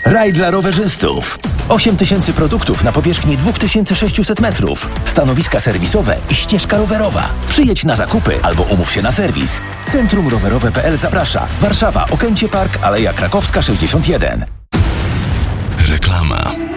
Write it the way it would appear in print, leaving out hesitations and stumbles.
Raj dla rowerzystów. 8000 produktów na powierzchni 2600 metrów. Stanowiska serwisowe i ścieżka rowerowa. Przyjedź na zakupy albo umów się na serwis. Centrum Rowerowe.pl zaprasza. Warszawa, Okęcie Park, Aleja Krakowska 61. Reklama.